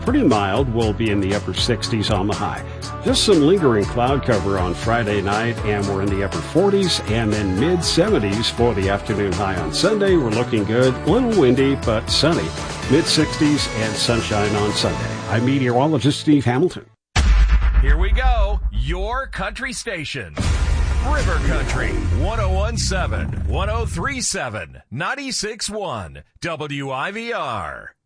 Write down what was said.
Pretty mild. We'll be in the upper 60s on the high. Just some lingering cloud cover on Friday night, and we're in the upper 40s, and then mid-70s for the afternoon high on Sunday. We're looking good. A little windy, but sunny. Mid-60s and sunshine on Sunday. I'm meteorologist Steve Hamilton. Here we go. Your country station. River Country, 1017, 1037, 96.1, WIVR.